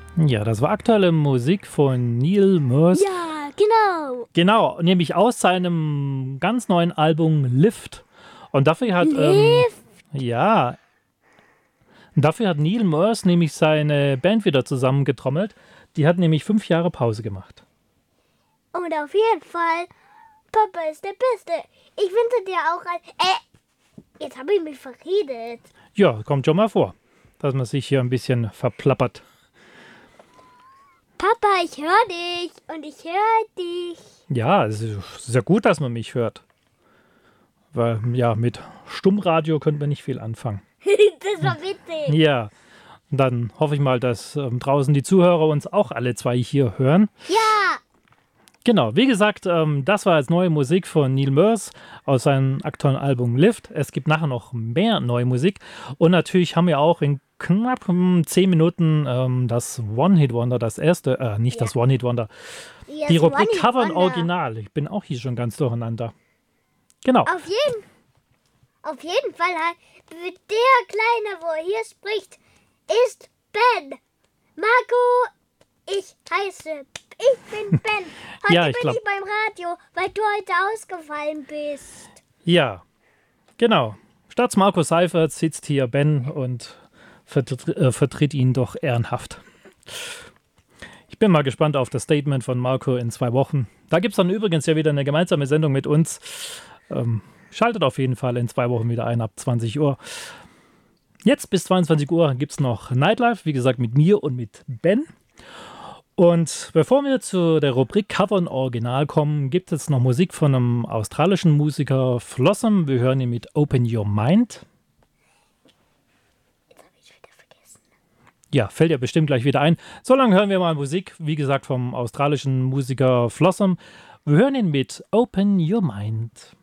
Ja, das war aktuelle Musik von Neil Moores. Ja, genau. Genau, nämlich aus seinem ganz neuen Album Lift. Und dafür hat, Lift? ja, dafür hat Neil Moores nämlich seine Band wieder zusammengetrommelt. Die hat nämlich 5 Jahre Pause gemacht. Und auf jeden Fall, Papa ist der Beste. Ich wünsche dir auch ein... jetzt habe ich mich verredet. Ja, kommt schon mal vor, dass man sich hier ein bisschen verplappert. Papa, ich höre dich und ich höre dich. Ja, es ist sehr gut, dass man mich hört. Weil, ja, mit Stummradio könnte man nicht viel anfangen. Das war witzig. Ja, dann hoffe ich mal, dass draußen die Zuhörer uns auch alle zwei hier hören. Ja. Genau, wie gesagt, das war jetzt neue Musik von Neil Moores aus seinem aktuellen Album Lift. Es gibt nachher noch mehr neue Musik. Und natürlich haben wir auch in knapp 10 Minuten das One-Hit-Wonder, das erste, nicht das One-Hit-Wonder, die Rubrik Cover und Original. Ich bin auch hier schon ganz durcheinander. Genau. Auf jeden Fall, der Kleine, wo er hier spricht, ist Ben. Marco, ich bin Ben. Heute Ja, ich bin glaub- ich beim Radio, weil du heute ausgefallen bist. Ja, genau. Statt Marco Seifert sitzt hier Ben und vertritt ihn doch ehrenhaft. Ich bin mal gespannt auf das Statement von Marco in 2 Wochen. Da gibt es dann übrigens ja wieder eine gemeinsame Sendung mit uns. Schaltet auf jeden Fall in 2 Wochen wieder ein, ab 20 Uhr. Jetzt bis 22 Uhr gibt es noch Nightlife, wie gesagt, mit mir und mit Ben. Und bevor wir zu der Rubrik Cover und Original kommen, gibt es noch Musik von einem australischen Musiker Flossom. Wir hören ihn mit Open Your Mind. Jetzt habe ich wieder vergessen. Ja, fällt ja bestimmt gleich wieder ein. So lange hören wir mal Musik, wie gesagt, vom australischen Musiker Flossom. Wir hören ihn mit Open Your Mind.